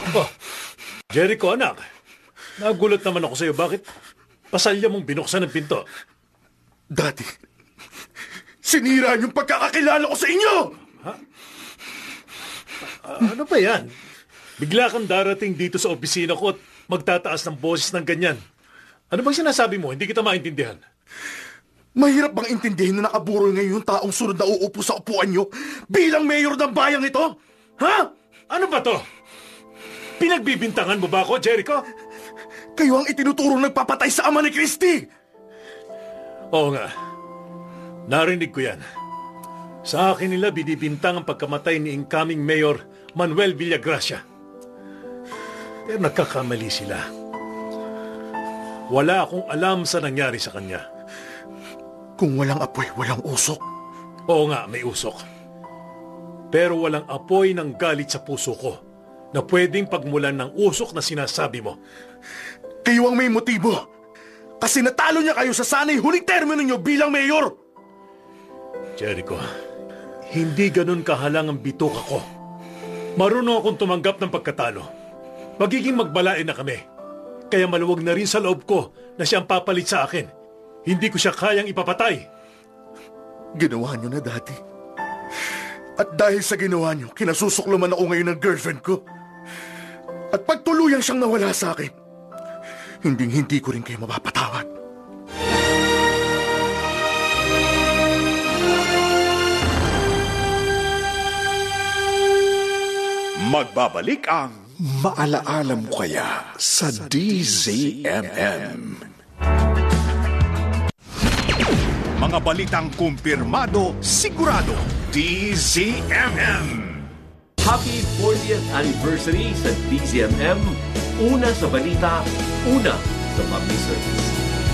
Oh, Jericho, anak. Nagulat naman ako sa'yo. Bakit pasalya mong binuksan ang pinto? Daddy, sinira yung pagkakakilala ko sa inyo! Ha? Ano ba yan? Bigla kang darating dito sa opisina ko at magtataas ng boses ng ganyan. Ano bang sinasabi mo? Hindi kita maintindihan. Mahirap bang intindihin na nakaburol ngayon yung taong sunod na uupo sa upuan nyo bilang mayor ng bayang ito? Ha? Ano ba to? Pinagbibintangan mo ba ako, Jericho? Kayo ang itinuturong nagpapatay sa ama ni Christy! Oo nga. Narinig ko yan. Sa akin nila binibintang ang pagkamatay ni incoming Mayor Manuel Villagracia. Pero nagkakamali sila. Wala akong alam sa nangyari sa kanya. Kung walang apoy, walang usok. Oo nga, may usok. Pero walang apoy ng galit sa puso ko na pwedeng pagmulan ng usok na sinasabi mo. Kayo ang may motibo. Kasi natalo niya kayo sa sana'y huling termino niyo bilang mayor. Jericho, hindi ganun kahalang ang bituka ko. Marunong akong tumanggap ng pagkatalo. Magiging magbalain na kami. Kaya maluwag na rin sa loob ko na siyang papalit sa akin. Hindi ko siya kayang ipapatay. Ginawa niyo na, Daddy. At dahil sa ginawa niyo, kinasusuklaman ako ngayon ng girlfriend ko. At pagtuluyang siyang nawala sa akin, hindi ko rin kayo mapapatawad. Magbabalik ang Maalaala Mo Kaya sa DZMM. Mga balitang kumpirmado, sigurado, DZMM. Happy 40th anniversary sa DZMM. Una sa balita, una sa public service.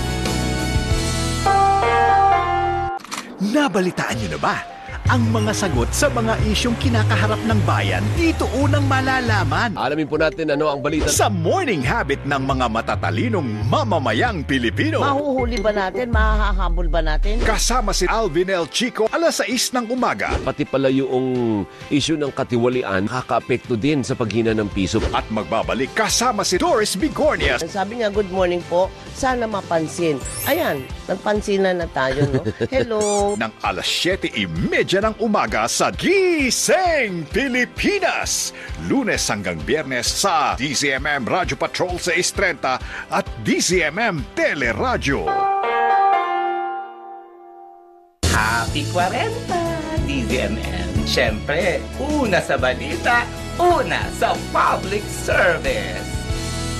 Nabalitaan niyo na ba ang mga sagot sa mga isyong kinakaharap ng bayan? Dito unang malalaman. Alamin po natin ano ang balita Sa morning habit ng mga matatalinong mamamayang Pilipino. Mahuhuli ba natin? Mahahabol ba natin? Kasama si Alvin L. Chico, alas 6 ng umaga. pati pala yung issue ng katiwalian nakaka-apekto din sa paghina ng piso. At magbabalik kasama si Doris Bigornia. Sabi nga, good morning po. Sana mapansin. Ayan, nagpansinan na tayo, no? Hello. Ng alas 7:30 ng umaga sa Gising Pilipinas. Lunes hanggang Biyernes sa DZMM Radio Patrol 630 at DZMM Teleradyo. Happy 40, DZMM. Siyempre, una sa balita, una sa public service.